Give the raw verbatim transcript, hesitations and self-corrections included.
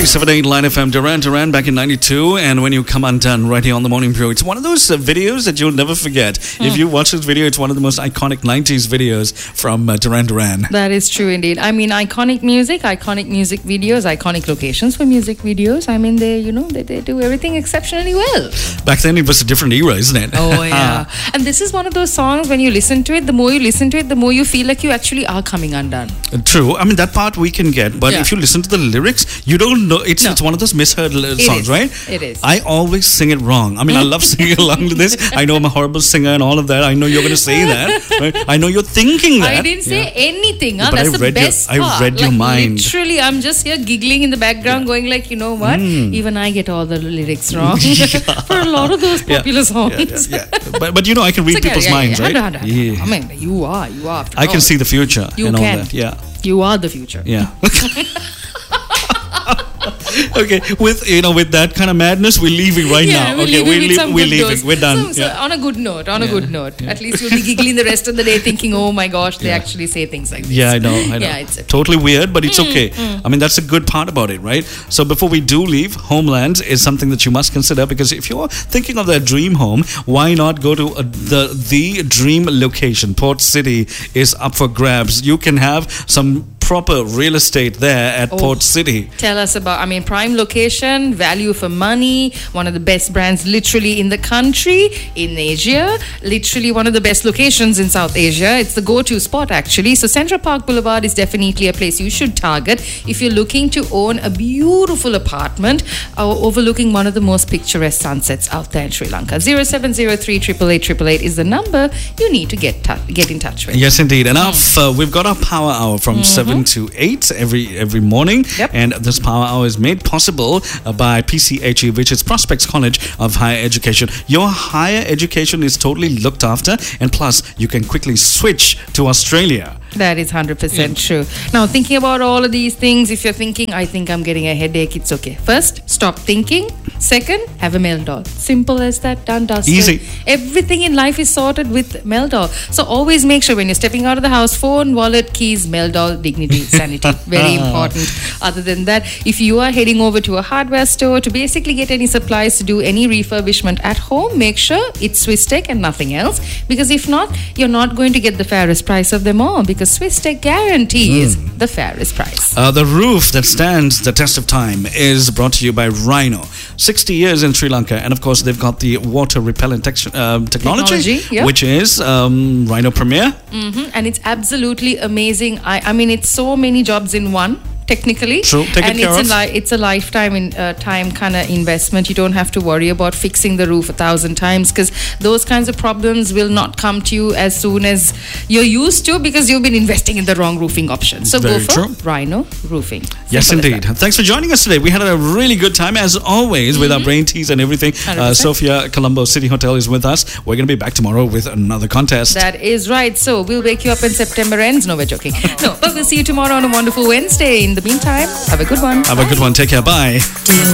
ninety-seven point eight Line F M, Duran Duran back in ninety-two, and When You Come Undone right here on the Morning Brew. It's one of those uh, videos that you'll never forget. Mm. If you watch this video, it's one of the most iconic nineties videos from uh, Duran Duran. That is true indeed. I mean, iconic music, iconic music videos, iconic locations for music videos. I mean, they, you know, they, they do everything exceptionally well. Back then, it was a different era, isn't it? Oh, yeah. And this is one of those songs, when you listen to it, the more you listen to it, the more you feel like you actually are coming undone. True. I mean, that part we can get, but yeah. if you listen to the lyrics, you don't know. It's, no. it's one of those misheard songs, is. right? It is. I always sing it wrong. I mean, I love singing along to this. I know I'm a horrible singer and all of that. I know you're going to say that. Right? I know you're thinking that. I didn't say yeah. anything. Huh? But That's I the read best your, part. I read like, your mind. Literally, I'm just here giggling in the background, yeah. going like, you know what? Mm. Even I get all the lyrics wrong yeah. for a lot of those popular yeah. songs. Yeah, yeah, yeah. But, but you know, I can read okay, people's yeah, minds, yeah, right? Yeah. yeah. I mean, you are. You are. I can all. see the future You and can. all that. Yeah. You are the future. Yeah. Okay, with you know, with that kind of madness, we're leaving right yeah, now. We're okay, leaving we're, leave, we're leaving. Dose. We're done. So, so yeah. on a good note, on yeah. a good note. Yeah. At least you'll be giggling the rest of the day, thinking, "Oh my gosh, they yeah. actually say things like this." Yeah, I know. I know. Yeah, it's okay. Totally weird, but it's mm, okay. Mm. I mean, that's a good part about it, right? So before we do leave, Homeland is something that you must consider, because if you're thinking of that dream home, why not go to a, the the dream location? Port City is up for grabs. You can have some proper real estate there at oh, Port City. Tell us about, I mean, prime location, value for money, one of the best brands literally in the country, in Asia, literally one of the best locations in South Asia. It's the go-to spot actually. So Central Park Boulevard is definitely a place you should target if you're looking to own a beautiful apartment uh, overlooking one of the most picturesque sunsets out there in Sri Lanka. zero seven zero three, eight eight eight, eight eight eight is the number you need to get tu- get in touch with. Yes, indeed. And mm. our, uh, we've got our power hour from mm-hmm. seven to eight every every morning, yep. and this power hour is made possible uh, by P C H E, which is Prospects College of Higher Education. Your higher education is totally looked after, and plus you can quickly switch to Australia. That is one hundred percent yeah. true. Now, thinking about all of these things, if you're thinking, I think I'm getting a headache, it's okay. First, stop thinking. Second, have a Meldol. Simple as that, done, dusted. Easy. Everything in life is sorted with Meldol. So always make sure when you're stepping out of the house, phone, wallet, keys, Meldol, dignity, sanity. Very important. Other than that, if you are heading over to a hardware store to basically get any supplies to do any refurbishment at home, make sure it's Swiss Tech and nothing else. Because if not, you're not going to get the fairest price of them all. Because Swiss Tech guarantees mm. the fairest price. Uh, the roof that stands the test of time is brought to you by Rhino. sixty years in Sri Lanka, and of course they've got the water repellent te- uh, technology, technology yep. which is um, Rhino Premier. Mm-hmm. And it's absolutely amazing. I, I mean, it's so many jobs in one. Technically, True. Take and it care it's of. a li- it's a lifetime in uh, time kind of investment. You don't have to worry about fixing the roof a thousand times, because those kinds of problems will not come to you as soon as you're used to, because you've been investing in the wrong roofing option. So Very go for true. Rhino Roofing. Simple yes, indeed. Thanks for joining us today. We had a really good time as always mm-hmm. with our brain teas and everything. Uh, Sophia Colombo City Hotel is with us. We're going to be back tomorrow with another contest. That is right. So we'll wake you up when September ends. No, we're joking. No, but we'll see you tomorrow on a wonderful Wednesday. In the meantime, have a good one. Have Bye. a good one. Take care. Bye.